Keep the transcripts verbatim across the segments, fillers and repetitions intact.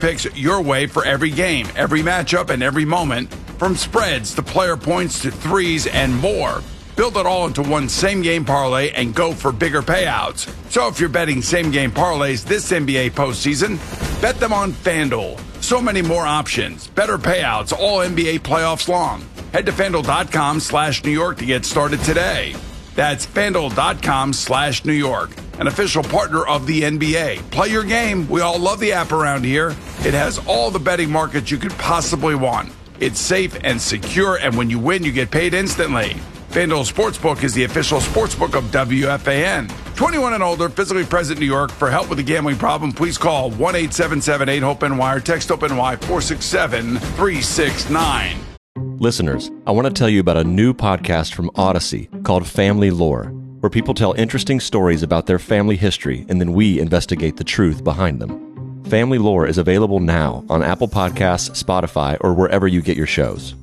picks your way for every game, every matchup, and every moment, from spreads to player points to threes and more. Build it all into one same-game parlay and go for bigger payouts. So if you're betting same-game parlays this N B A postseason, bet them on FanDuel. So many more options, better payouts all N B A playoffs long. Head to FanDuel.com slash New York to get started today. That's FanDuel.com slash New York, an official partner of the N B A. Play your game. We all love the app around here. It has all the betting markets you could possibly want. It's safe and secure, and when you win, you get paid instantly. FanDuel Sportsbook is the official sportsbook of W F A N. twenty-one and older, physically present in New York. For help with a gambling problem, please call one eight seven seven eight hope N Y or text HOPE-NY four six seven three six nine. Listeners, I want to tell you about a new podcast from Odyssey called Family Lore, where people tell interesting stories about their family history and then we investigate the truth behind them. Family Lore is available now on Apple Podcasts, Spotify, or wherever you get your shows.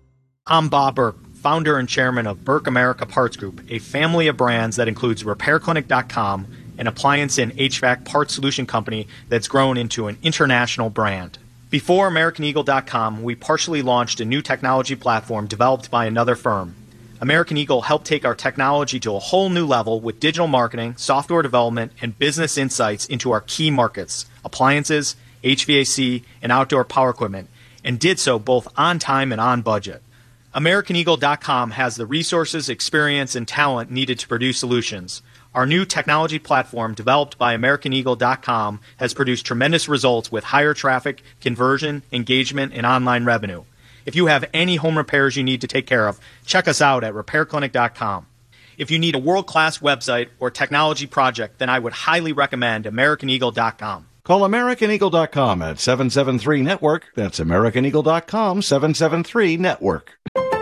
I'm Bob Burke, founder and chairman of Burke America Parts Group, a family of brands that includes Repair Clinic dot com, an appliance and H V A C parts solution company that's grown into an international brand. Before American Eagle dot com, we partially launched a new technology platform developed by another firm. American Eagle helped take our technology to a whole new level with digital marketing, software development, and business insights into our key markets, appliances, H V A C, and outdoor power equipment, and did so both on time and on budget. American Eagle dot com has the resources, experience, and talent needed to produce solutions. Our new technology platform, developed by American Eagle dot com, has produced tremendous results with higher traffic, conversion, engagement, and online revenue. If you have any home repairs you need to take care of, check us out at Repair Clinic dot com. If you need a world-class website or technology project, then I would highly recommend American Eagle dot com. Call American Eagle dot com at seven seven three network. That's American Eagle dot com, seven seven three network.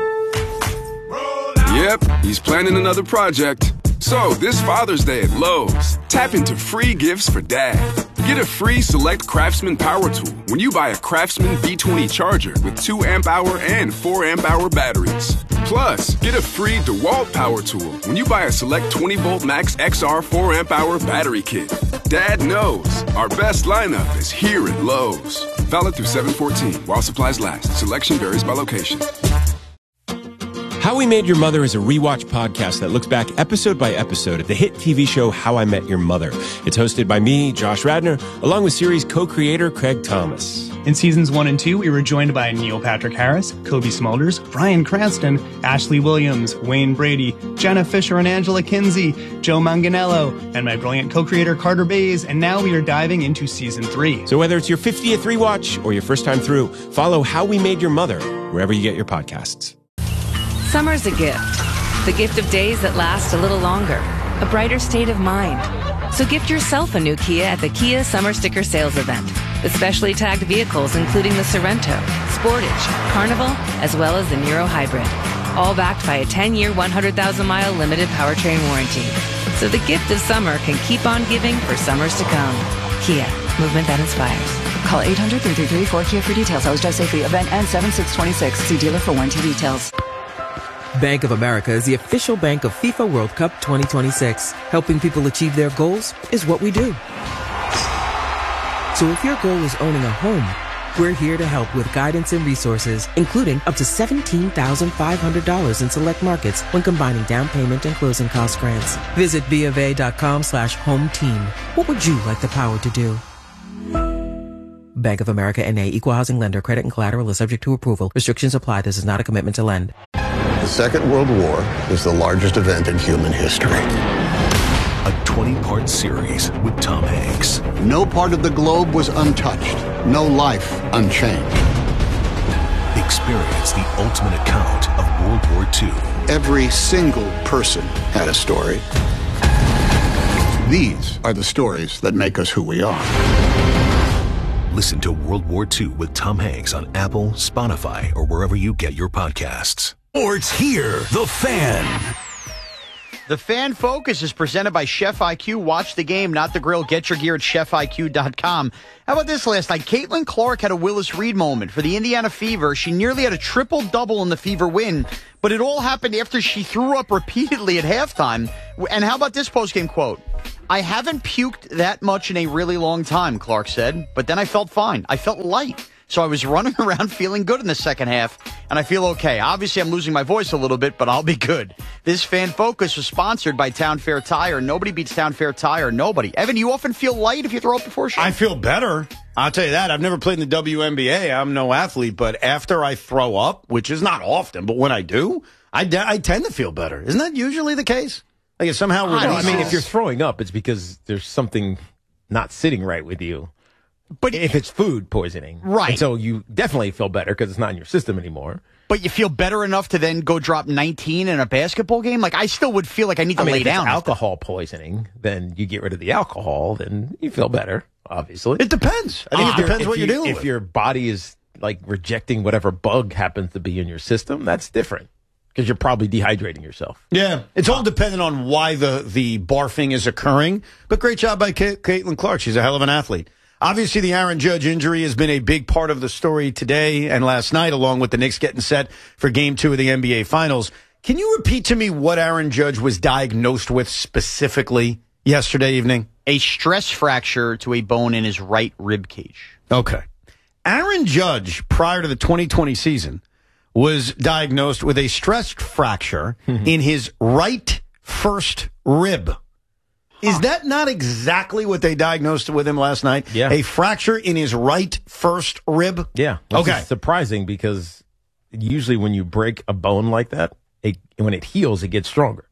Yep, he's planning another project. So, this Father's Day at Lowe's, tap into free gifts for Dad. Get a free Select Craftsman power tool when you buy a Craftsman B twenty charger with two amp hour and four amp hour batteries. Plus, get a free DeWalt power tool when you buy a Select twenty volt Max X R four amp hour battery kit. Dad knows our best lineup is here at Lowe's. Valid through seven fourteen while supplies last. Selection varies by location. How We Made Your Mother is a rewatch podcast that looks back episode by episode at the hit T V show How I Met Your Mother. It's hosted by me, Josh Radnor, along with series co-creator Craig Thomas. In seasons one and two, we were joined by Neil Patrick Harris, Kobe Smulders, Bryan Cranston, Ashley Williams, Wayne Brady, Jenna Fisher and Angela Kinsey, Joe Manganiello, and my brilliant co-creator Carter Bays, and now we are diving into season three. So whether it's your fiftieth rewatch or your first time through, follow How We Made Your Mother wherever you get your podcasts. Summer's a gift. The gift of days that last a little longer. A brighter state of mind. So gift yourself a new Kia at the Kia Summer Sticker Sales Event. With specially tagged vehicles including the Sorento, Sportage, Carnival, as well as the Niro Hybrid. All backed by a ten-year, one hundred thousand mile limited powertrain warranty. So the gift of summer can keep on giving for summers to come. Kia, movement that inspires. Call eight hundred, three three three, four Kia for details. Always drive safely. Event ends seven six twenty-six. See dealer for warranty details. Bank of America is the official bank of FIFA World Cup twenty twenty-six. Helping people achieve their goals is what we do. So if your goal is owning a home, we're here to help with guidance and resources, including up to seventeen thousand five hundred dollars in select markets when combining down payment and closing cost grants. Visit BofA.com slash home team. What would you like the power to do? Bank of America N A, Equal Housing Lender. Credit and collateral is subject to approval. Restrictions apply. This is not a commitment to lend. The Second World War is the largest event in human history. A twenty-part series with Tom Hanks. No part of the globe was untouched. No life unchanged. Experience the ultimate account of World War Two. Every single person had a story. These are the stories that make us who we are. Listen to World War Two with Tom Hanks on Apple, Spotify, or wherever you get your podcasts. Sports here, The Fan. The Fan Focus is presented by Chef I Q. Watch the game, not the grill. Get your gear at chef I Q dot com. How about this last night? Caitlin Clark had a Willis Reed moment for the Indiana Fever. She nearly had a triple-double in the Fever win, but it all happened after she threw up repeatedly at halftime. And how about this postgame quote? I haven't puked that much in a really long time, Clark said, but then I felt fine. I felt light. So I was running around feeling good in the second half, and I feel okay. Obviously, I'm losing my voice a little bit, but I'll be good. This Fan Focus was sponsored by Town Fair Tire. Nobody beats Town Fair Tire. Nobody. Evan, you often feel light if you throw up before a show? I feel better. I'll tell you that. I've never played in the W N B A. I'm no athlete, but after I throw up, which is not often, but when I do, I, de- I tend to feel better. Isn't that usually the case? Like it somehow I, releases. I mean, if you're throwing up, it's because there's something not sitting right with you. But if it's food poisoning, right? And so you definitely feel better because it's not in your system anymore. But you feel better enough to then go drop nineteen in a basketball game? Like, I still would feel like I need to I mean, lay if down. It's alcohol poisoning, then you get rid of the alcohol, then you feel better, obviously. It depends. I think If it you're- depends if what you- you're dealing If with. your body is like rejecting whatever bug happens to be in your system, that's different because you're probably dehydrating yourself. Yeah, it's all dependent on why the, the barfing is occurring. But great job by Ca- Caitlin Clark. She's a hell of an athlete. Obviously, the Aaron Judge injury has been a big part of the story today and last night, along with the Knicks getting set for Game two of the N B A Finals. Can you repeat to me what Aaron Judge was diagnosed with specifically yesterday evening? A stress fracture to a bone in his right rib cage. Okay. Aaron Judge, prior to the twenty twenty season, was diagnosed with a stress fracture in his right first rib. Is that not exactly what they diagnosed with him last night? Yeah. A fracture in his right first rib? Yeah. Which Okay. is surprising because usually when you break a bone like that, it, when it heals, it gets stronger.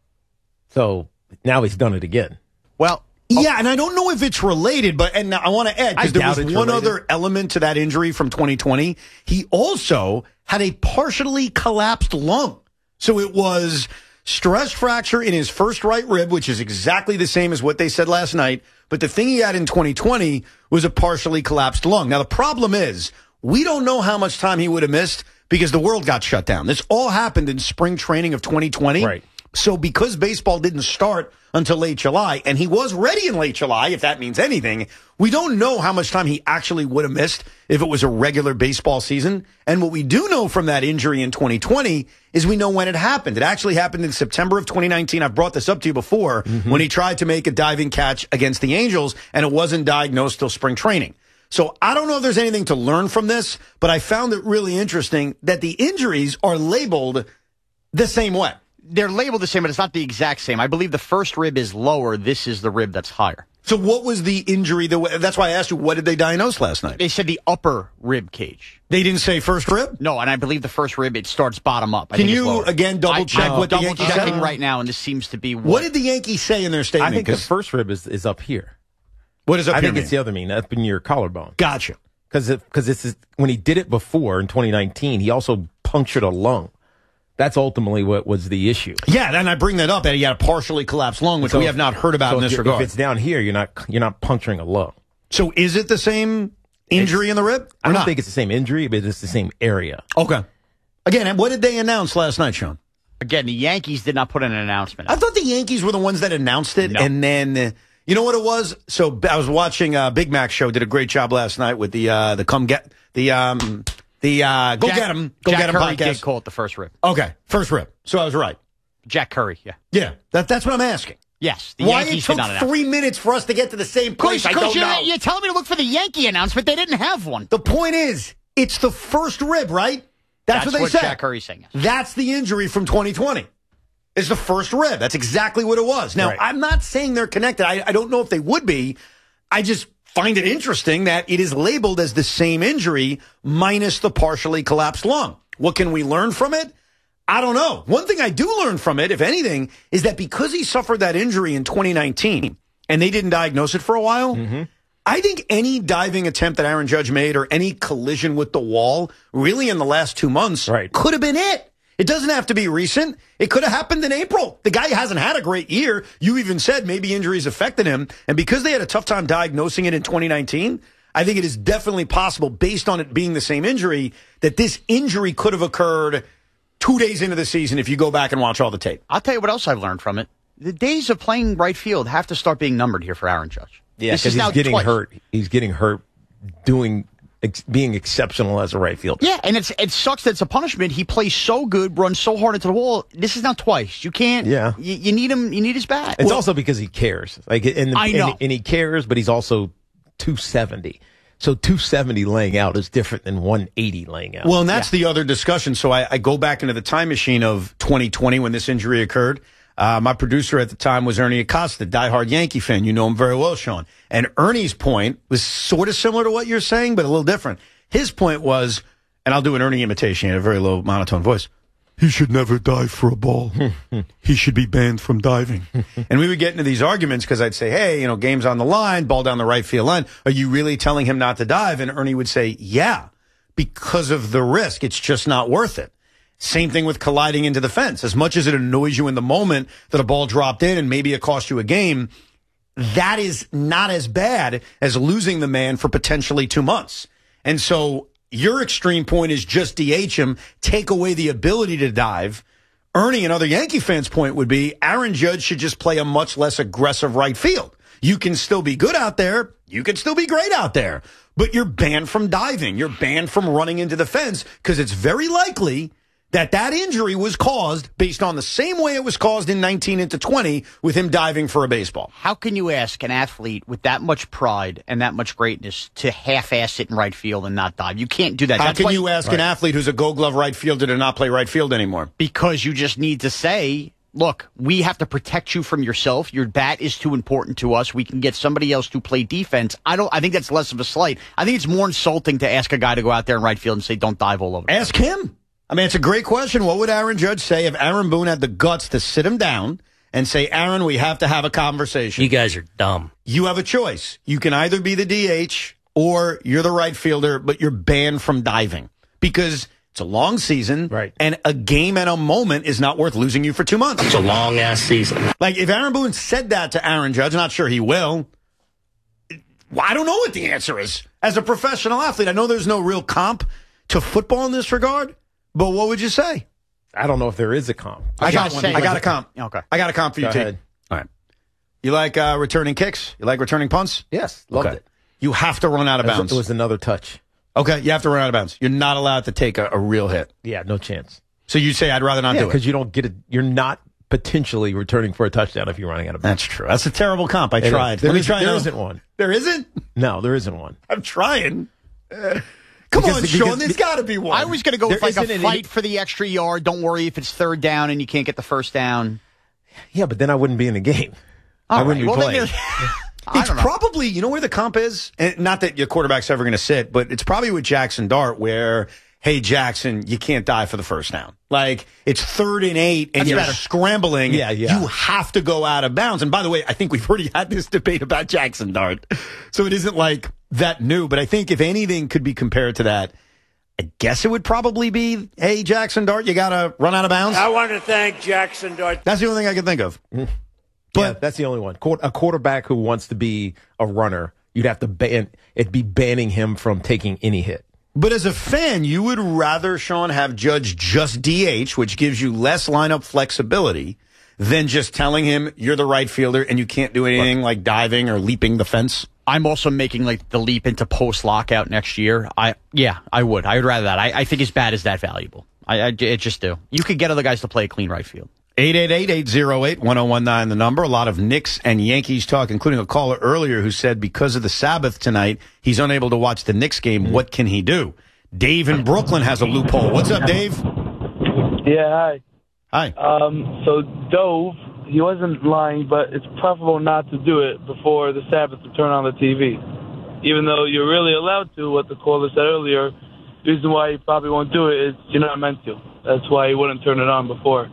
So now he's done it again. Well, yeah, and I don't know if it's related, but and I want to add, I because there doubt was it's one related. other element to that injury from twenty twenty. He also had a partially collapsed lung. So it was stress fracture in his first right rib, which is exactly the same as what they said last night. But the thing he had in twenty twenty was a partially collapsed lung. Now, the problem is we don't know how much time he would have missed because the world got shut down. This all happened in spring training of twenty twenty. Right. So because baseball didn't start until late July, and he was ready in late July, if that means anything, we don't know how much time he actually would have missed if it was a regular baseball season. And what we do know from that injury in twenty twenty is we know when it happened. It actually happened in September of twenty nineteen. I've brought this up to you before, Mm-hmm. when he tried to make a diving catch against the Angels, and it wasn't diagnosed till spring training. So I don't know if there's anything to learn from this, but I found it really interesting that the injuries are labeled the same way. They're labeled the same, but it's not the exact same. I believe the first rib is lower. This is the rib that's higher. So what was the injury? The, that's why I asked you, what did they diagnose last night? They said the upper rib cage. They didn't say first rib? No, and I believe the first rib, it starts bottom up. I Can think it's you, lower. again, double I- check I'm what the double Yankees checking said? right now, and this seems to be what, What did the Yankees say in their statement? I think the 'Cause- first rib is, is up here. What is up I here think mean? it's the other mean, up in your collarbone. Gotcha. Because because this is when he did it before in twenty nineteen, he also punctured a lung. That's ultimately what was the issue. Yeah, and I bring that up that he had a partially collapsed lung, which So we if- have not heard about so in if this you- regard. If it's down here, you're not you're not puncturing a lung. So is it the same injury in the rib? I or don't not? think it's the same injury, but it's the same area. Okay. Again, what did they announce last night, Sean? Again, the Yankees did not put in an announcement. I thought the Yankees were the ones that announced it, No. and then uh, you know what it was. So I was watching uh, Big Mac show. Did a great job last night with the uh, the come get the um the uh, go Jack- get him go Jack get him Curry podcast. did call it the first rib. Okay, first rib. So I was right. Jack Curry, yeah. Yeah, that, that's what I'm asking. Yes, the Why Yankees it took did not announce. three minutes for us to get to the same place, I don't you're, know. you're telling me to look for the Yankee announcement. They didn't have one. The point is, it's the first rib, right? That's, That's what they what said. Jack Curry's saying. That's the injury from twenty twenty. It's the first rib. That's exactly what it was. Now, Right. I'm not saying they're connected. I, I don't know if they would be. I just find it interesting that it is labeled as the same injury minus the partially collapsed lung. What can we learn from it? I don't know. One thing I do learn from it, if anything, is that because he suffered that injury in twenty nineteen and they didn't diagnose it for a while, Mm-hmm. I think any diving attempt that Aaron Judge made or any collision with the wall really in the last two months Right. could have been it. It doesn't have to be recent. It could have happened in April. The guy hasn't had a great year. You even said maybe injuries affected him. And because they had a tough time diagnosing it in twenty nineteen, I think it is definitely possible, based on it being the same injury, that this injury could have occurred two days into the season if you go back and watch all the tape. I'll tell you what else I've learned from it. The days of playing right field have to start being numbered here for Aaron Judge. Yeah, This because is now he's getting twice. hurt. He's getting hurt doing ex- being exceptional as a right fielder. Yeah, and it's it sucks that it's a punishment. He plays so good, runs so hard into the wall. This is now twice. You can't. Yeah. You, you need him. You need his bat. It's Well, also because he cares. Like, and, I know. and, and he cares, but he's also two seventy. So two seventy laying out is different than one eighty laying out. Well, and that's the other discussion. So I, I go back into the time machine of twenty twenty when this injury occurred. Uh, my producer at the time was Ernie Acosta, diehard Yankee fan. You know him very well, Sean. And Ernie's point was sort of similar to what you're saying, but a little different. His point was, and I'll do an Ernie imitation in a very low monotone voice, he should never dive for a ball. He should be banned from diving. And we would get into these arguments because I'd say, hey, you know, game's on the line, ball down the right field line. Are you really telling him not to dive? And Ernie would say, yeah, because of the risk. It's just not worth it. Same thing with colliding into the fence. As much as it annoys you in the moment that a ball dropped in and maybe it cost you a game, that is not as bad as losing the man for potentially two months. And so your extreme point is just D H him, take away the ability to dive. Ernie and other Yankee fans' point would be Aaron Judge should just play a much less aggressive right field. You can still be good out there. You can still be great out there. But you're banned from diving. You're banned from running into the fence because it's very likely that that injury was caused based on the same way it was caused in nineteen into twenty with him diving for a baseball. How can you ask an athlete with that much pride and that much greatness to half-ass it in right field and not dive? You can't do that. How That's can why you ask an athlete who's a gold glove right fielder to not play right field anymore? Because you just need to say, look, we have to protect you from yourself. Your bat is too important to us. We can get somebody else to play defense. I don't. I think that's less of a slight. I think it's more insulting to ask a guy to go out there in right field and say, don't dive all over. Ask him. I mean, it's a great question. What would Aaron Judge say if Aaron Boone had the guts to sit him down and say, Aaron, we have to have a conversation? You guys are dumb. You have a choice. You can either be the D H or you're the right fielder, but you're banned from diving because it's a long season, right? And a game and a moment is not worth losing you for two months. It's a long-ass season. Like, if Aaron Boone said that to Aaron Judge, not sure he will, well, I don't know what the answer is. As a professional athlete, I know there's no real comp to football in this regard. But what would you say? I don't know if there is a comp. I got one. I got a comp. Okay. I got a comp for you, Go T. ahead. All right. You like uh, returning kicks? You like returning punts? Yes, loved Okay. it. You have to run out of It was- bounds. It was another touch. Okay, you have to run out of bounds. You're not allowed to take a, a real hit. Yeah, no chance. So you say I'd rather not Yeah, do it. because you don't get it. You're not potentially returning for a touchdown if you're running out of bounds. That's true. That's a terrible comp. I It is. tried. There Let me is- try there now. isn't one. There isn't? No, there isn't one. I'm trying. Uh, Come Because- on, because- Sean. There's got to be one. I was going to go There with like a isn't an- fight for the extra yard. Don't worry if it's third down and you can't get the first down. Yeah, but then I wouldn't be in the game. All I wouldn't right, be well, playing. then I It's don't know. probably, you know where the comp is? And not that your quarterback's ever going to sit, but it's probably with Jackson Dart where, hey, Jackson, you can't dive for the first down. Like, it's third and eight, and That's you're better. scrambling. Yeah, yeah. You have to go out of bounds. And by the way, I think we've already had this debate about Jackson Dart. So it isn't like that new, but I think if anything could be compared to that, I guess it would probably be, hey, Jackson Dart, you got to run out of bounds. I want to thank Jackson Dart. That's the only thing I can think of. But yeah, that's the only one. Quar- A quarterback who wants to be a runner, you'd have to ban. It'd be banning him from taking any hit. But as a fan, you would rather, Sean, have Judge just D H, which gives you less lineup flexibility, than just telling him you're the right fielder and you can't do anything like diving or leaping the fence. I'm also making like the leap into post lockout next year. I yeah, I would. I would rather that. I, I think his bat is that valuable. I, I, I just do. You could get other guys to play a clean right field. eight eight eight, eight oh eight, one oh one nine, the number. A lot of Knicks and Yankees talk, including a caller earlier who said because of the Sabbath tonight, he's unable to watch the Knicks game. What can he do? Dave in Brooklyn has a loophole. What's up, Dave? Yeah, hi. Hi. Um, so Dove, he wasn't lying, but it's preferable not to do it before the Sabbath to turn on the T V. Even though you're really allowed to, what the caller said earlier, the reason why you probably won't do it is you're not meant to. That's why you wouldn't turn it on before.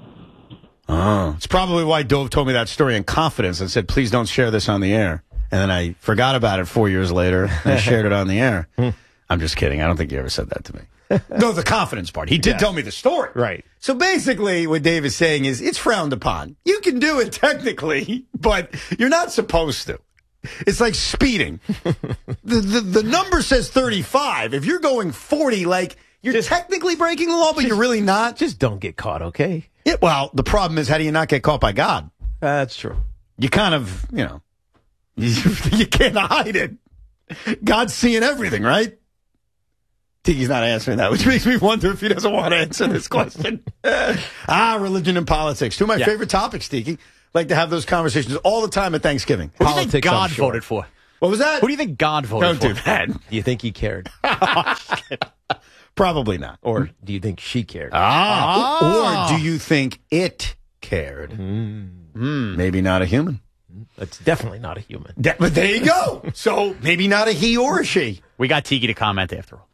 Oh, it's probably why Dove told me that story in confidence and said, please don't share this on the air. And then I forgot about it four years later and I shared it on the air. I'm just kidding. I don't think you ever said that to me. No, the confidence part. He did Yeah. tell me the story. Right. So basically what Dave is saying is it's frowned upon. You can do it technically, but you're not supposed to. It's like speeding. the, the the number says thirty-five. If you're going forty, like you're just, technically breaking the law, but you're really not. Just don't get caught, okay? Yeah, well, the problem is, how do you not get caught by God? That's true. You kind of, you know, you, you can't hide it. God's seeing everything, right? Tiki's not answering that, which makes me wonder if he doesn't want to answer this question. ah, religion and politics. Two of my Yeah. favorite topics, Tiki. Like to have those conversations all the time at Thanksgiving. Who do you think Politics, I'm God sure. voted for? What was that? Who do you think God voted Don't for? do that. Do you think he cared? Probably not. Or do you think she cared? Ah. Or do you think it cared? Mm. Maybe not a human. That's definitely not a human. That- but there you go. So maybe not a he or a she. We got Tiki to comment after all.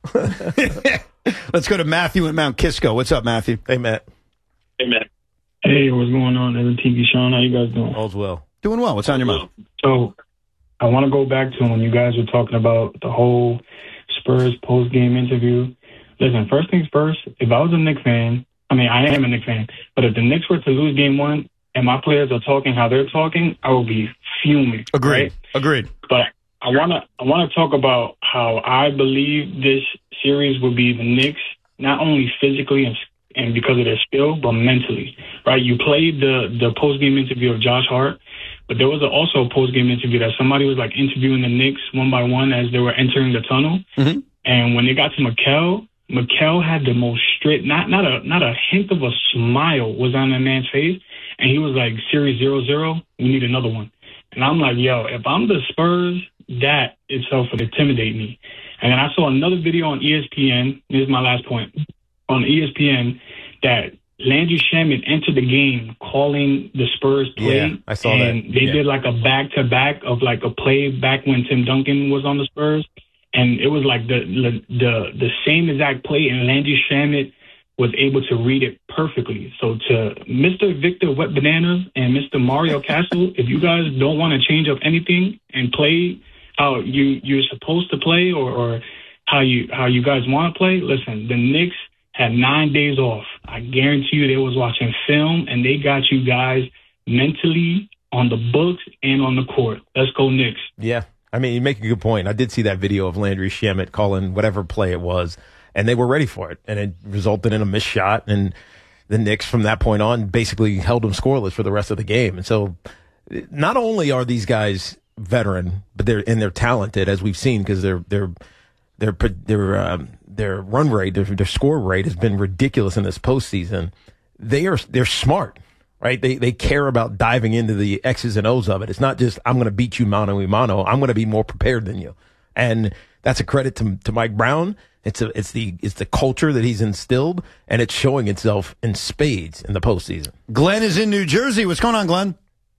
Let's go to Matthew in Mount Kisco. What's up, Matthew? Hey, Matt. Hey, man. Hey, what's going on? Evan, Tiki, Sean, how you guys doing? All's well. Doing well. What's on your mind? So, I want to go back to when you guys were talking about the whole Spurs post-game interview. Listen, first things first, if I was a Knicks fan, I mean, I am a Knicks fan, but if the Knicks were to lose game one and my players are talking how they're talking, I will be fuming. Agreed. Right? Agreed. But I want to I want to talk about how I believe this series will be the Knicks, not only physically and and because of their skill, but mentally, right? You played the, the post-game interview of Josh Hart, but there was a, also a post-game interview that somebody was like interviewing the Knicks one by one as they were entering the tunnel. Mm-hmm. And when they got to Mikal, Mikal had the most straight, not, not a, not a hint of a smile was on that man's face. And he was like, series zero zero, we need another one. And I'm like, yo, if I'm the Spurs, that itself would intimidate me. And then I saw another video on E S P N. This is my last point. On E S P N, that Landry Shamet entered the game calling the Spurs play. Yeah, I saw and that. they Yeah. did like a back-to-back of like a play back when Tim Duncan was on the Spurs. And it was like the the the, the same exact play, and Landry Shamet was able to read it perfectly. So to Mister Victor Wet Bananas and Mister Mario Castle, if you guys don't want to change up anything and play how you, you're supposed to play or, or how you how you guys want to play, listen, the Knicks had nine days off. I guarantee you they was watching film, and they got you guys mentally on the books and on the court. Let's go Knicks. Yeah. I mean, you make a good point. I did see that video of Landry Shamet calling whatever play it was, and they were ready for it, and it resulted in a missed shot, and the Knicks from that point on basically held them scoreless for the rest of the game. And so not only are these guys veteran, but they're and they're talented, as we've seen, because their their their their um, their run rate, their, their score rate has been ridiculous in this postseason. They are they're smart, right? They they care about diving into the X's and O's of it. It's not just I'm going to beat you mano a mano. I'm going to be more prepared than you, and that's a credit to to Mike Brown. It's a it's the it's the culture that he's instilled, and it's showing itself in spades in the postseason. Glenn is in New Jersey. What's going on, Glenn?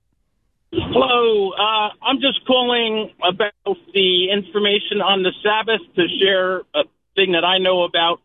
Hello. Uh, I'm just calling about the information on the Sabbath to share a thing that I know about.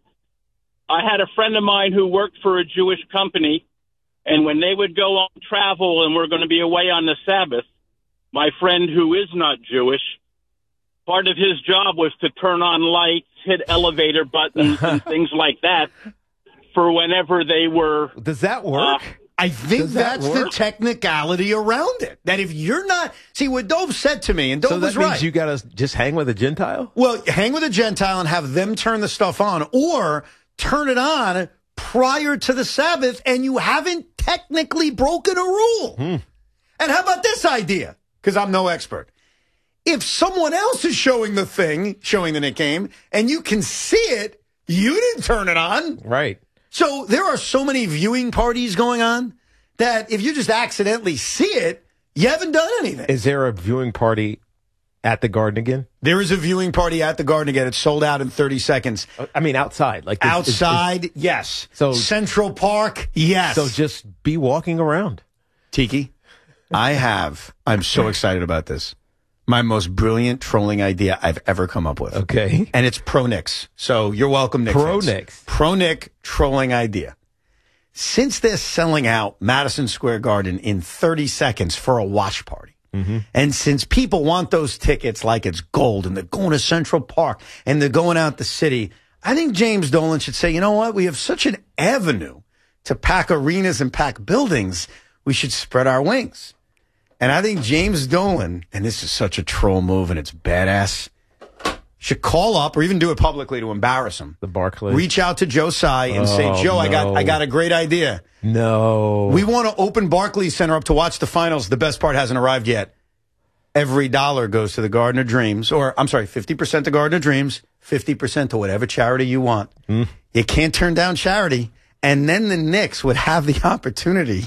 I had a friend of mine who worked for a Jewish company, and when they would go on travel and we're going to be away on the Sabbath, my friend who is not Jewish, part of his job was to turn on lights, hit elevator buttons, and things like that for whenever they were. Does that work? Uh, I think Does that that's the work? technicality around it. That if you're not, see what Dove said to me, and Dove So that was means right. you got to just hang with a Gentile? Well, hang with a Gentile and have them turn the stuff on, or turn it on prior to the Sabbath, and you haven't technically broken a rule. Hmm. And how about this idea? Because I'm no expert. If someone else is showing the thing, showing the Knick game, and you can see it, you didn't turn it on. Right. So there are so many viewing parties going on that if you just accidentally see it, you haven't done anything. Is there a viewing party at the Garden again? There is a viewing party at the Garden again. It's sold out in thirty seconds. I mean, outside. Like this- Outside, is- is- yes. So Central Park, yes. So just be walking around. Tiki, I have, I'm so excited about this. My most brilliant trolling idea I've ever come up with. Okay. And it's pro Knicks. So you're welcome, Knicks. Pro fans. Knicks. Pro Knick trolling idea. Since they're selling out Madison Square Garden in thirty seconds for a watch party, Mm-hmm. and since people want those tickets like it's gold, and they're going to Central Park, and they're going out the city, I think James Dolan should say, you know what? We have such an avenue to pack arenas and pack buildings. We should spread our wings. And I think James Dolan, and this is such a troll move and it's badass, should call up or even do it publicly to embarrass him. The Barclays. Reach out to Joe Tsai and say, Oh, Joe, I got no. I got a great idea. No. We want to open Barclays Center up to watch the finals. The best part hasn't arrived yet. Every dollar goes to the Garden of Dreams, or I'm sorry, fifty percent to Garden of Dreams, fifty percent to whatever charity you want. Mm. You can't turn down charity. And then the Knicks would have the opportunity.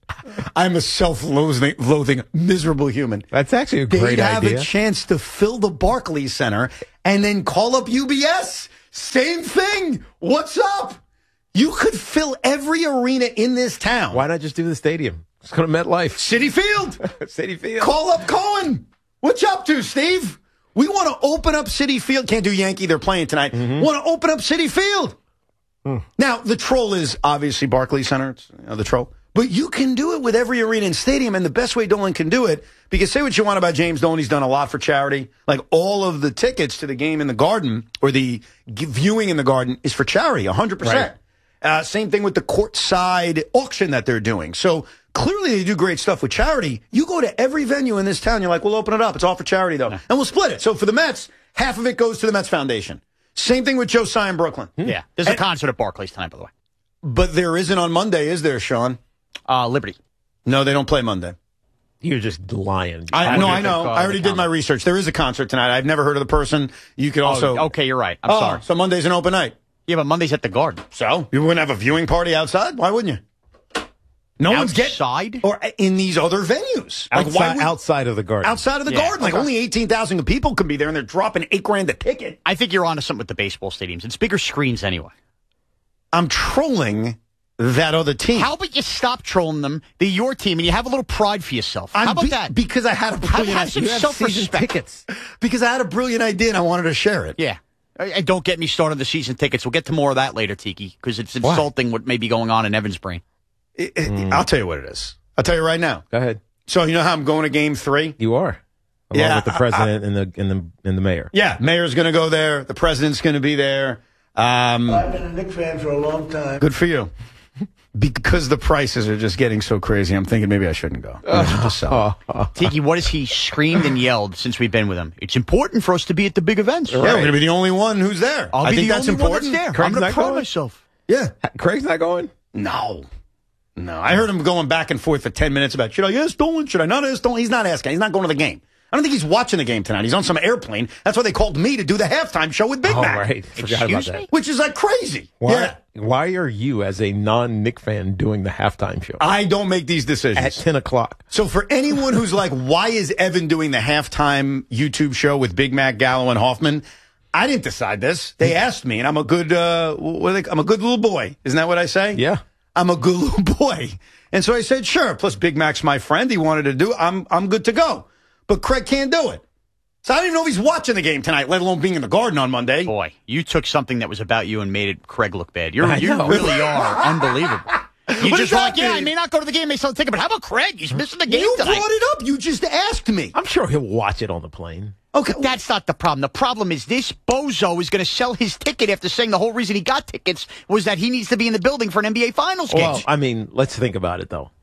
I'm a self-loathing, loathing, miserable human. That's actually a great They'd have idea. a chance to fill the Barclays Center and then call up U B S. Same thing. What's up? You could fill every arena in this town. Why not just do the stadium? Just go to MetLife. City Field. City Field. Call up Cohen. What you up to, Steve? We want to open up City Field. Can't do Yankee. They're playing tonight. Mm-hmm. Want to open up City Field. Mm. Now, the Troll is obviously Barclays Center. It's, you know, the Troll. But you can do it with every arena and stadium, and the best way Dolan can do it, because say what you want about James Dolan, he's done a lot for charity. Like all of the tickets to the game in the Garden or the g- viewing in the Garden is for charity, one hundred percent. Right. Uh, same thing with the courtside auction that they're doing. So clearly they do great stuff with charity. You go to every venue in this town, you're like, we'll open it up. It's all for charity, though. And we'll split it. So for the Mets, half of it goes to the Mets Foundation. Same thing with Josiah in Brooklyn. Yeah. There's and, a concert at Barclays tonight, by the way. But there isn't on Monday, is there, Sean? Uh, Liberty. No, they don't play Monday. You're just lying. I, no, I know. I already did my research. There is a concert tonight. I've never heard of the person. You could also... Oh, okay, you're right. I'm oh, sorry. So Monday's an open night. Yeah, but Monday's at the Garden. So? You wouldn't have a viewing party outside? Why wouldn't you? No one's getting... Outside? Or in these other venues. Outside, like why would, outside of the Garden. Outside of the Yeah, Garden. Like okay. only eighteen thousand people can be there, and they're dropping eight grand a ticket. I think you're onto something with the baseball stadiums. It's bigger screens anyway. I'm trolling that other team. How about you stop trolling them? They're your team, and you have a little pride for yourself. I'm How about be- that? Because I had a brilliant have, have some idea. self-respect. Tickets. Because I had a brilliant idea, and I wanted to share it. Yeah. And don't get me started on the season tickets. We'll get to more of that later, Tiki, because it's insulting what may be going on in Evan's brain. It, it, mm. I'll tell you what it is. I'll tell you right now. Go ahead. So you know how I'm going to game three? You are. Along yeah, with the president I, I, and the and the and the mayor. Yeah, mayor's going to go there. The president's going to be there. Um, I've been a Knicks fan for a long time. Good for you. Because the prices are just getting so crazy, I'm thinking maybe I shouldn't go. I should just sell it. Tiki, what has he screamed and yelled since we've been with him? It's important for us to be at the big events. Yeah, right. we're going to be the only one who's there. I'll I be think the that's only important. One that's there. Craig's I'm going not to prove going? myself. Yeah. Craig's not going? No. No. I heard him going back and forth for ten minutes about, should I ask Dolan? Should I not ask Dolan? He's not asking. He's not going to the game. I don't think he's watching the game tonight. He's on some airplane. That's why they called me to do the halftime show with Big oh, Mac. Right. Forgot Excuse about me? that. Which is like crazy. Why, yeah. why are you, as a non-Knick fan, doing the halftime show? I don't make these decisions. At ten o'clock. So for anyone who's like, why is Evan doing the halftime YouTube show with Big Mac, Gallo, and Hoffman? I didn't decide this. They asked me, and I'm a good, uh, what are they, I'm a good little boy. Isn't that what I say? Yeah. I'm a good little boy. And so I said, sure. Plus Big Mac's my friend. He wanted to do it. I'm, I'm good to go. But Craig can't do it. So I don't even know if he's watching the game tonight, let alone being in the Garden on Monday. Boy, you took something that was about you and made it Craig look bad. You're, I you know. really are unbelievable. You What just does were that like, yeah, mean? I may not go to the game, may sell the ticket, but how about Craig? He's missing the game You tonight. brought it up. You just asked me. I'm sure he'll watch it on the plane. Okay. That's not the problem. The problem is this bozo is going to sell his ticket after saying the whole reason he got tickets was that he needs to be in the building for an N B A Finals game. Well, I mean, let's think about it, though.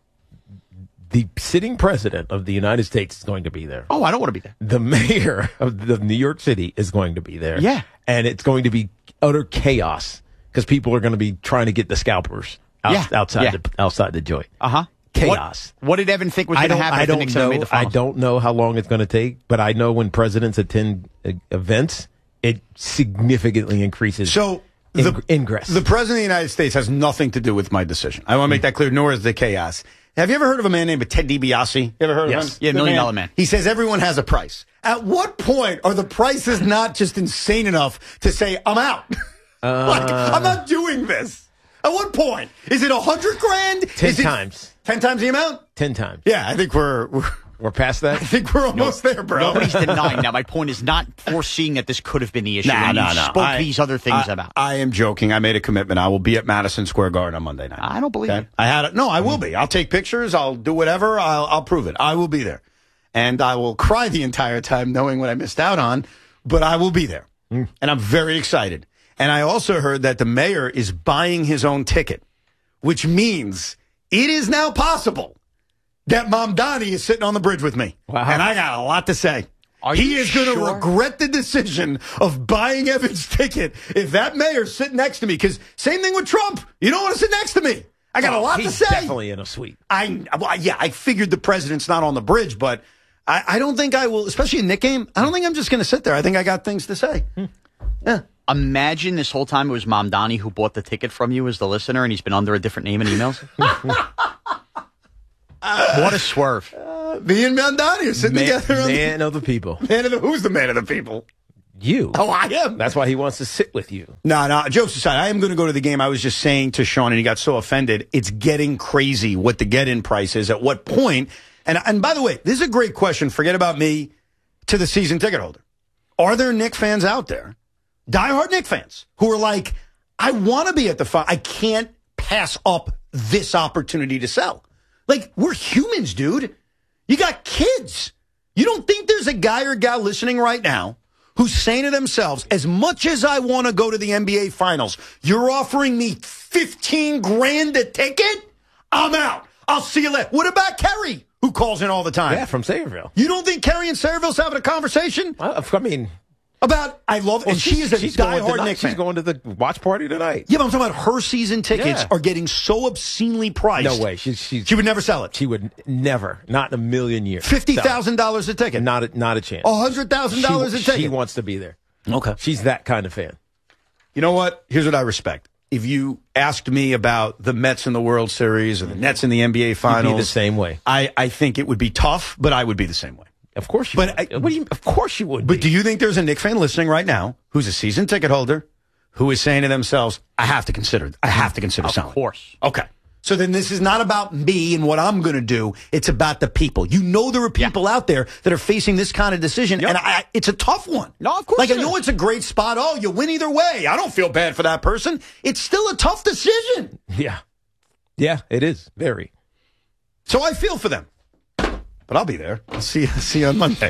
The sitting president of the United States is going to be there. Oh, I don't want to be there. The mayor of the New York City is going to be there. Yeah. And it's going to be utter chaos because people are going to be trying to get the scalpers out, Yeah. outside Yeah. the outside the joint. Uh-huh. Chaos. What, what did Evan think was I going to don't, happen I if the don't Knicks ever know. made the I finals? don't know how long it's going to take, but I know when presidents attend uh, events, it significantly increases So ing- the, ingress. the President of the United States has nothing to do with my decision. I want to make that clear, nor is the chaos. Have you ever heard of a man named Ted DiBiase? You ever heard Yes. of him? Yeah, The Million Dollar Man. He says everyone has a price. At what point are the prices not just insane enough to say, I'm out? Uh, like, I'm not doing this. At what point? Is it a hundred grand? ten Is it times. Ten times the amount? Ten times. Yeah, I think we're, we're We're past that? I think we're almost there, bro. Nobody's denying that. My point is not foreseeing that this could have been the issue. Nah, and nah, you nah. spoke I- these other things I, about. I am joking. I made a commitment. I will be at Madison Square Garden on Monday night. I don't believe Okay? it. I had it. No, I will be. I'll take pictures. I'll do whatever. I'll, I'll prove it. I will be there. And I will cry the entire time knowing what I missed out on, but I will be there. Mm. And I'm very excited. And I also heard that the mayor is buying his own ticket, which means it is now possible that Mom Donnie is sitting on the bridge with me. Wow. And I got a lot to say. Are he you is going to sure? regret the decision of buying Evan's ticket if that mayor's sitting next to me. Because same thing with Trump. You don't want to sit next to me. I got Oh, a lot he's to say. definitely in a suite. I well, yeah, I figured the president's not on the bridge, but I, I don't think I will, especially in Knick game, I don't think I'm just going to sit there. I think I got things to say. Yeah. Imagine this whole time it was Mom Donnie who bought the ticket from you as the listener, and he's been under a different name in emails. What a swerve. Uh, me and Mom Donnie are sitting Man, together. On man the, of the people. Man of the, who's the man of the people? You. Oh, I am. That's why he wants to sit with you. No, no, jokes aside, I am going to go to the game. I was just saying to Sean, and he got so offended, it's getting crazy what the get-in price is, at what point. And, and by the way, this is a great question, forget about me, to the season ticket holder. Are there Knick fans out there, diehard Knick fans, who are like, I want to be at the final. I can't pass up this opportunity to sell. Like, we're humans, dude. You got kids. You don't think there's a guy or gal listening right now who's saying to themselves, as much as I want to go to the N B A Finals, you're offering me fifteen grand a ticket? I'm out. I'll see you later. What about Kerry, who calls in all the time? Yeah, from Sayreville. You don't think Kerry and Sayreville's having a conversation? I, I mean... About, I love, well, and she is a diehard Knick fan. She's going to the watch party tonight. Yeah, but I'm talking about her season tickets Yeah. are getting so obscenely priced. No way. She, she, she would never sell it. She would never. Not in a million years. fifty thousand dollars a ticket. Not a, not a chance. one hundred thousand dollars She- a ticket. She wants to be there. Okay. She's that kind of fan. You know what? Here's what I respect. If you asked me about the Mets in the World Series or the Nets in the N B A Finals, You'd be the same way. I, I think it would be tough, but I would be the same way. Of course you but would. I, what do you, of course you would But be. do you think there's a Knick fan listening right now who's a season ticket holder who is saying to themselves, I have to consider, I have to consider Of selling? course. Okay. So then this is not about me and what I'm going to do. It's about the people. You know there are people yeah. out there that are facing this kind of decision, yep. and I, it's a tough one. No, of course Like, it I know is. it's a great spot. Oh, you win either way. I don't feel bad for that person. It's still a tough decision. Yeah. Yeah, it is. Very. So I feel for them. But I'll be there. I'll see you, see you on Monday.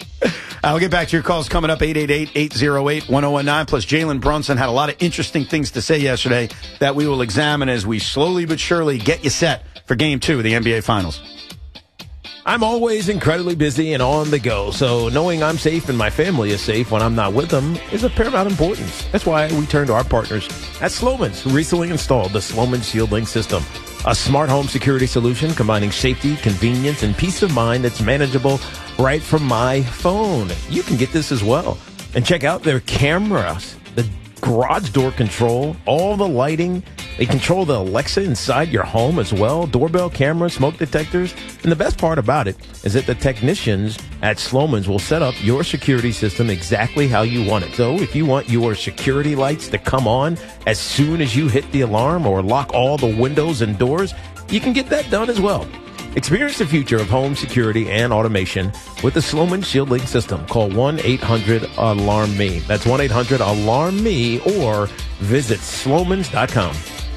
I'll get back to your calls coming up, eight eight eight, eight oh eight, one oh one nine. Plus, Jalen Brunson had a lot of interesting things to say yesterday that we will examine as we slowly but surely get you set for Game two of the N B A Finals. I'm always incredibly busy and on the go, so knowing I'm safe and my family is safe when I'm not with them is of paramount importance. That's why we turn to our partners at Slomin's, who recently installed the Slomin Shield Link system, a smart home security solution combining safety, convenience, and peace of mind that's manageable right from my phone. You can get this as well. And check out their cameras, the garage door control, all the lighting. They control the Alexa inside your home as well, doorbell cameras, smoke detectors. And the best part about it is that the technicians at Slomin's will set up your security system exactly how you want it. So if you want your security lights to come on as soon as you hit the alarm or lock all the windows and doors, you can get that done as well. Experience the future of home security and automation with the Slomin Shield Link system. Call one eight hundred alarm me. That's one eight hundred alarm me or visit slomins dot com.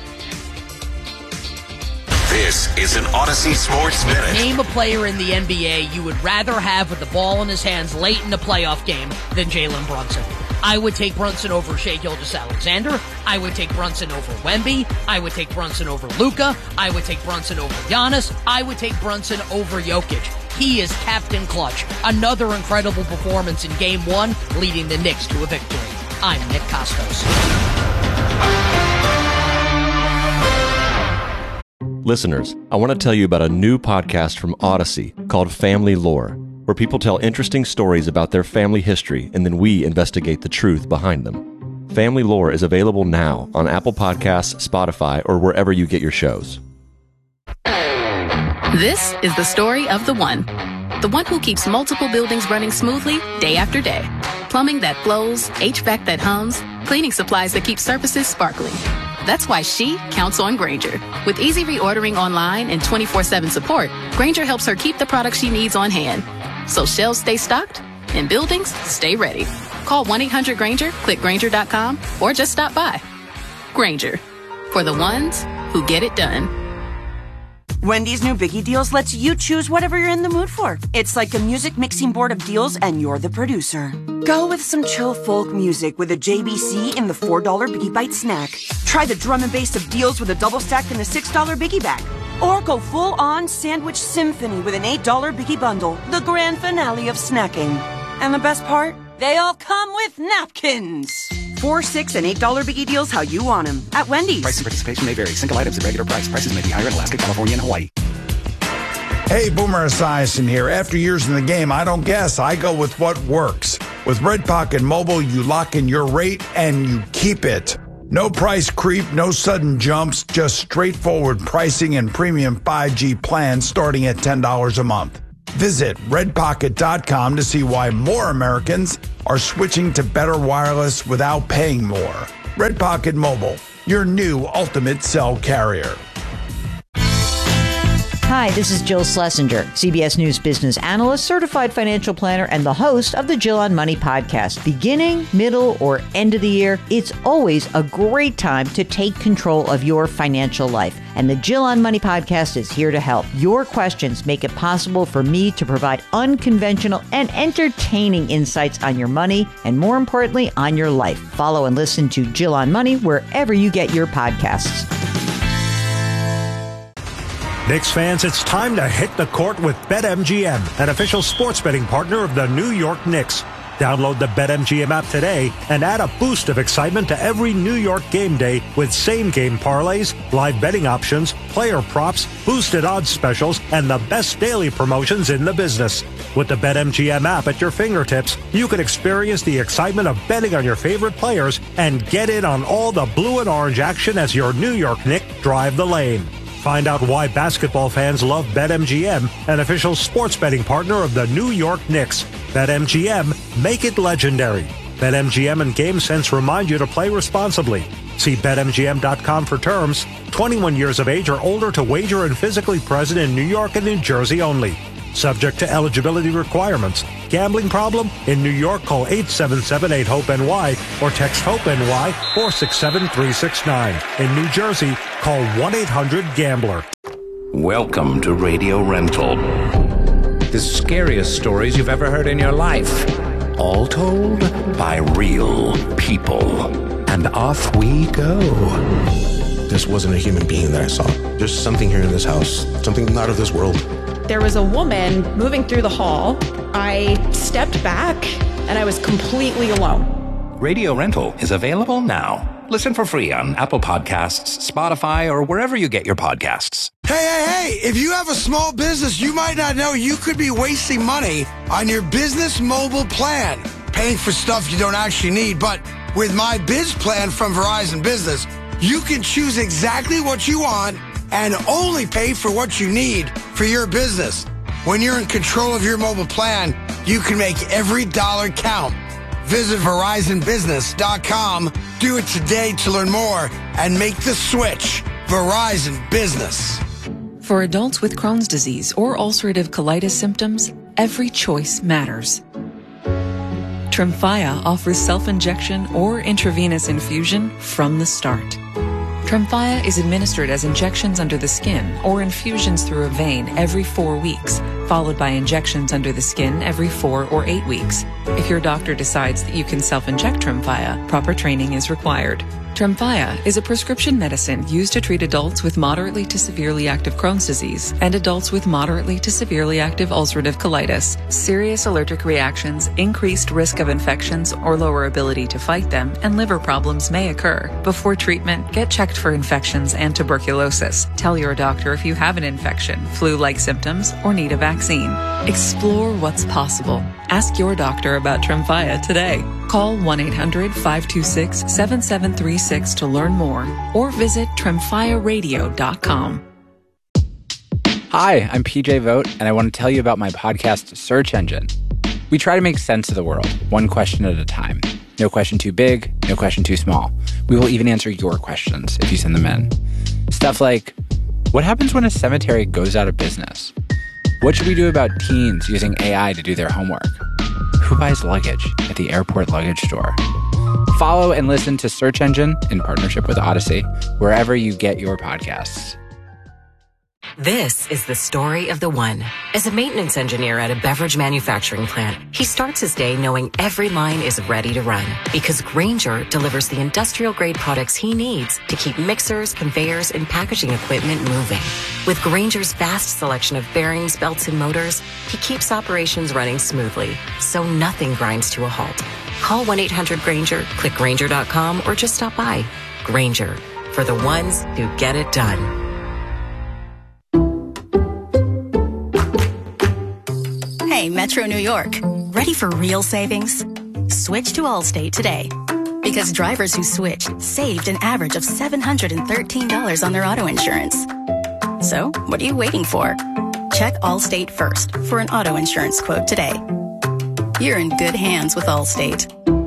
This is an Odyssey Sports Minute. Name a player in the N B A you would rather have with the ball in his hands late in the playoff game than Jalen Brunson. I would take Brunson over Shai Gilgeous-Alexander. I would take Brunson over Wemby. I would take Brunson over Luka. I would take Brunson over Giannis. I would take Brunson over Jokic. He is Captain Clutch. Another incredible performance in Game one, leading the Knicks to a victory. I'm Nick Costos. Listeners, I want to tell you about a new podcast from Odyssey called Family Lore, where people tell interesting stories about their family history and then we investigate the truth behind them. Family Lore is available now on Apple Podcasts, Spotify, or wherever you get your shows. This is the story of the one. The one who keeps multiple buildings running smoothly day after day. Plumbing that flows, H V A C that hums, cleaning supplies that keep surfaces sparkling. That's why she counts on Grainger. With easy reordering online and twenty-four seven support, Grainger helps her keep the products she needs on hand. So shelves stay stocked and buildings stay ready. Call one eight hundred Grainger, click Grainger dot com, or just stop by. Grainger, for the ones who get it done. Wendy's new Biggie Deals lets you choose whatever you're in the mood for. It's like a music mixing board of deals, and you're the producer. Go with some chill folk music with a J B C in the four dollar Biggie Bite snack. Try the drum and bass of deals with a double stack in the six dollar Biggie Bag. Or go full-on sandwich symphony with an eight dollar Biggie Bundle, the grand finale of snacking. And the best part? They all come with napkins. Four, six, and eight dollar Biggie Deals how you want them at Wendy's. Price and participation may vary. Single items at regular price. Prices may be higher in Alaska, California, and Hawaii. Hey, Boomer Esiason here. After years in the game, I don't guess. I go with what works. With Red Pocket Mobile, you lock in your rate and you keep it. No price creep, no sudden jumps, just straightforward pricing and premium five G plans starting at ten dollars a month. Visit red pocket dot com to see why more Americans are switching to better wireless without paying more. Red Pocket Mobile, your new ultimate cell carrier. Hi, this is Jill Schlesinger, C B S News business analyst, certified financial planner, and the host of the Jill on Money podcast. Beginning, middle, or end of the year, it's always a great time to take control of your financial life. And the Jill on Money podcast is here to help. Your questions make it possible for me to provide unconventional and entertaining insights on your money and, more importantly, on your life. Follow and listen to Jill on Money wherever you get your podcasts. Knicks fans, it's time to hit the court with BetMGM, an official sports betting partner of the New York Knicks. Download the BetMGM app today and add a boost of excitement to every New York game day with same-game parlays, live betting options, player props, boosted odds specials, and the best daily promotions in the business. With the BetMGM app at your fingertips, you can experience the excitement of betting on your favorite players and get in on all the blue and orange action as your New York Knicks drive the lane. Find out why basketball fans love BetMGM, an official sports betting partner of the New York Knicks. BetMGM, make it legendary. BetMGM and GameSense remind you to play responsibly. See Bet M G M dot com for terms. twenty-one years of age or older to wager and physically present in New York and New Jersey only. Subject to eligibility requirements. Gambling problem? In New York, call eight seven seven eight hope N Y or text HOPE-NY four six seven three six nine. In New Jersey, call one eight hundred gambler. Welcome to Radio Rental. The scariest stories you've ever heard in your life. All told by real people. And off we go. This wasn't a human being that I saw. There's something here in this house, something not of this world. There was a woman moving through the hall. I stepped back and I was completely alone. Radio Rental is available now. Listen for free on Apple Podcasts, Spotify, or wherever you get your podcasts. Hey, hey, hey, if you have a small business, you might not know you could be wasting money on your business mobile plan, paying for stuff you don't actually need. But with my Biz Plan from Verizon Business, you can choose exactly what you want and only pay for what you need for your business. When you're in control of your mobile plan, you can make every dollar count. Visit Verizon Business dot com. Do it today to learn more and make the switch. Verizon Business. For adults with Crohn's disease or ulcerative colitis symptoms, every choice matters. Tremfya offers self-injection or intravenous infusion from the start. Tremfya is administered as injections under the skin or infusions through a vein every four weeks, followed by injections under the skin every four or eight weeks. If your doctor decides that you can self-inject Tremfya, proper training is required. Tremfya is a prescription medicine used to treat adults with moderately to severely active Crohn's disease and adults with moderately to severely active ulcerative colitis. Serious allergic reactions, increased risk of infections or lower ability to fight them, and liver problems may occur. Before treatment, get checked for infections and tuberculosis. Tell your doctor if you have an infection, flu-like symptoms, or need a vaccine. Explore what's possible. Ask your doctor about Tremfya today. Call one eight hundred five two six seven seven three six to learn more or visit tremfya radio dot com. Hi, I'm P J Vogt, and I want to tell you about my podcast, Search Engine. We try to make sense of the world, one question at a time. No question too big, no question too small. We will even answer your questions if you send them in. Stuff like, what happens when a cemetery goes out of business? What should we do about teens using A I to do their homework? Who buys luggage at the airport luggage store? Follow and listen to Search Engine in partnership with Odyssey, wherever you get your podcasts. This is the story of the one. As a maintenance engineer at a beverage manufacturing plant, he starts his day knowing every line is ready to run because Grainger delivers the industrial-grade products he needs to keep mixers, conveyors, and packaging equipment moving. With Grainger's vast selection of bearings, belts, and motors, he keeps operations running smoothly, so nothing grinds to a halt. Call one eight hundred Grainger, click Grainger dot com, or just stop by. Grainger, for the ones who get it done. Hey, Metro New York. Ready for real savings? switch to Allstate today. Because drivers who switched saved an average of seven hundred thirteen dollars on their auto insurance. So, what are you waiting for? Check Allstate first for an auto insurance quote today. You're in good hands with Allstate.